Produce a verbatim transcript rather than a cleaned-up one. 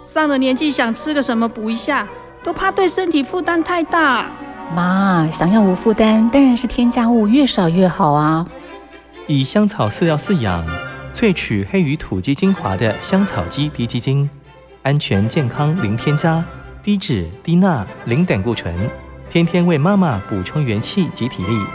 上了年纪想吃个什么补一下，都怕对身体负担太大。 妈，想要无负担，当然是添加物越少越好啊。 以香草饲料饲养，萃取黑鱼土鸡精华的香草鸡滴鸡精，安全健康零添加，低脂低钠零胆固醇，天天为妈妈补充元气及体力。